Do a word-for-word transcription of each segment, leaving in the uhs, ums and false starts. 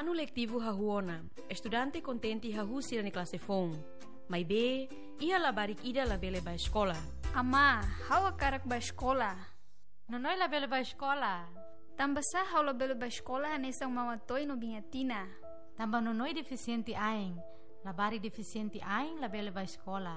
Ano letivo hahuona, estudante contente hahusi na classe fon. Mai be, ia labarik ida labele ba escola. Ama, hawa karak ba escola. Nonoi labele ba escola. Tambah sah hau labele ba escola hanesang mawatoy no bingatina. Tambah nonoi deficiente aing. Labari deficiente aing labele ba escola.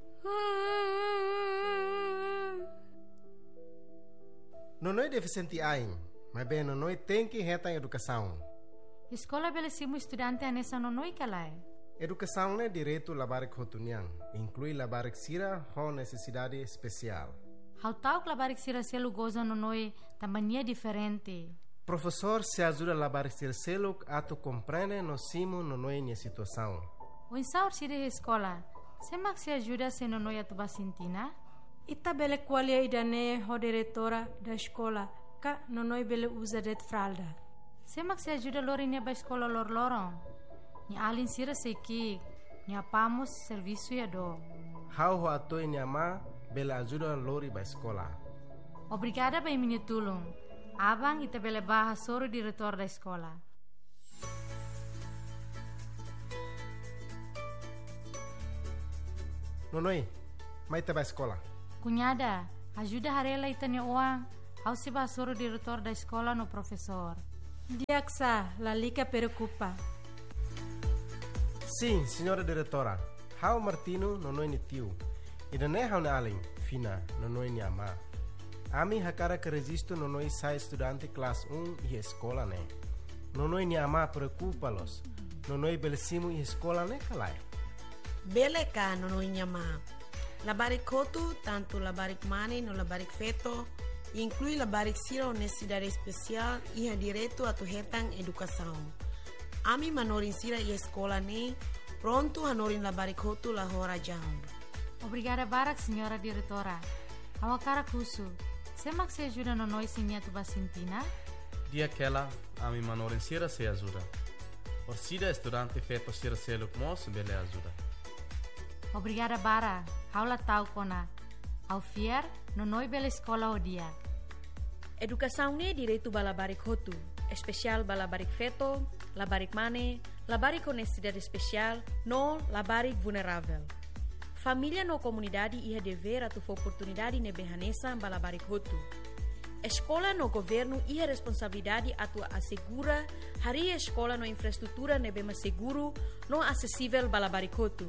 Nonoi deficiente aing, mas bem nonoi tem que reta em educação. Escola bele simu estudante anessa nonoi kalai. Educação é direito labarik hotuniang, inclui labarik sira ho necessidade especial. Hau tau que labarik sira selu goza nonoi tambania diferente. Professor se ajuda labarik sira selu ato compreende no simu nonoi nia situação. O insaur sira escola, semak se ajuda se nonoi atuba sintina? Ita bele qualia idane ho diretora da escola, ka nonoi bele usa det fralda. Semak se ajuda lori nia ba escola lor lorong. Ni alin sira seki, ni apamos serviço ya do. Hau ho ato nia ma bele ajuda lori ba escola. Obrigada ba minha tulung. Abang ita bele baha soro diretor da escola. Nonoi, mai te ba escola. Cunhada, ajuda harela itanya uang. Au se ba soro diretor da escola no professor. Diaksa, la lica preocupa. Sim, senhora diretora. Hau Martino nonoi ni tiu. Ida ne hau na aling, fina, nonoi ni ama. Ami hakara que registro nonoi sai estudante classe um e escola ne. Nonoi ni ama preocupa-los. Nonoi belesimu e escola ne kalai. Bele ka nonoi ni ama. Labarik kotu, tanto labarik mani no labarik feto, inclui labarik sira necessidade especial e ha direito a tu hetang educação. Ami manorin sira e escola ne, pronto hanorin labarik kotu la hora jam. Obrigada barak, senhora diretora. Awakara kusu. Semak se ajuda no noi sinha tu basintina? Dia aquela, ami manorin sira se ajuda. Orsida estudante feto sira se lukmos bele ajuda. Obrigada bara. Haula tau kona. Au fier, no noi bela escola o dia. Educação ne direito ba labarik hotu, especial ba labarik feto, labarik mane, labarik com necessidade especial, no labarik vulnerável. Família no comunidade ia dever a tu oportunidade ne behanesa ba labarik hotu. Escola no governo ia responsabilidade a tu assegura hari escola no infraestrutura ne bema seguro, no acessível ba labarik hotu.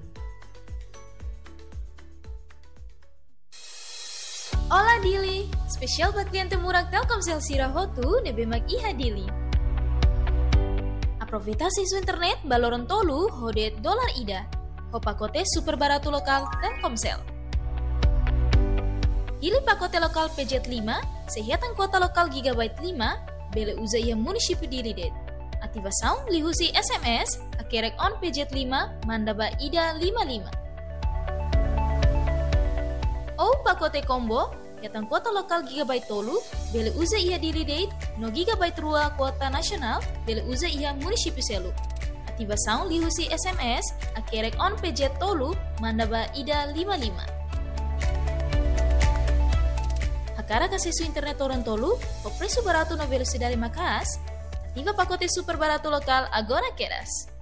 Ola Dili, spesial buat klien murag Telkomsel Sira Hotu nebe mag iha Dili. Aproveita isu internet baloron tolu hodet dolar ida. Ho pakote super baratu lokal Telkomsel. Pilih pakote lokal P J lima, sehatan kota lokal gigabyte lima, bele uza iha munisipi Dili det. Ativasaun lihusi S M S, akerek on P J lima, mandaba ida lima lima. Oh pakote combo, yatang kota lokal gigabyte tolu, bele uza iha Dili date, no gigabyte rua kota nasional, bele uza iha munisipi selu. Ativasaun lihusi S M S, akerek on P J tolu, mandaba ida lima lima. Hakara kasisu internet orang tolu, o preço barato no velocidade makas, ativa pacote super barato lokal agora queras.